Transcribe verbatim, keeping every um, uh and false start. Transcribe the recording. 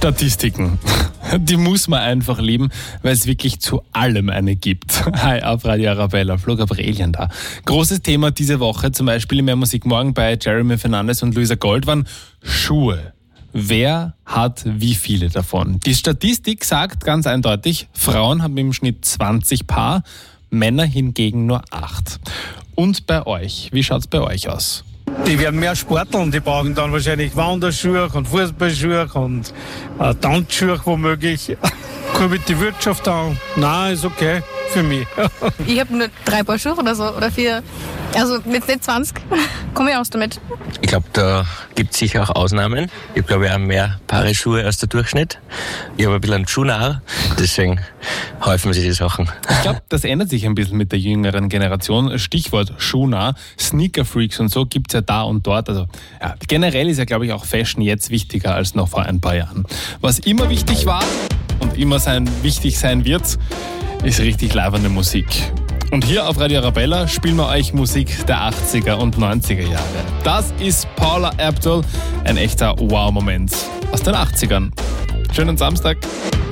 Statistiken. Die muss man einfach lieben, weil es wirklich zu allem eine gibt. Hi, auf Radio Arabella, Flo Gabrielien da. Großes Thema diese Woche, zum Beispiel in Mehr Musik morgen bei Jeremy Fernandes und Luisa Gold, waren Schuhe. Wer hat wie viele davon? Die Statistik sagt ganz eindeutig, Frauen haben im Schnitt zwanzig Paar, Männer hingegen nur acht. Und bei euch, wie schaut's bei euch aus? Die werden mehr sporteln, die brauchen dann wahrscheinlich Wanderschuhe und Fußballschuhe und äh, Tanzschuhe womöglich. Kommt mit die Wirtschaft an. Nein, ist okay für mich. Ich habe nur drei Paar Schuhe oder so, oder vier. Also mit nicht zwanzig, komme ich aus damit. Ich glaube, da gibt es sicher auch Ausnahmen. Ich habe, glaube ich, auch mehr Paare Schuhe als der Durchschnitt. Ich habe ein bisschen einen Schuhnarr, deswegen häufen sich die Sachen. Ich glaube, das ändert sich ein bisschen mit der jüngeren Generation. Stichwort Schuhnarr, Sneaker-Freaks und so gibt es ja da und dort. Also ja, generell ist ja, glaube ich, auch Fashion jetzt wichtiger als noch vor ein paar Jahren. Was immer wichtig war und immer sein, wichtig sein wird, ist richtig leibende Musik. Und hier auf Radio Arabella spielen wir euch Musik der achtziger und neunziger Jahre. Das ist Paula Abdul, ein echter Wow-Moment aus den achtzigern. Schönen Samstag.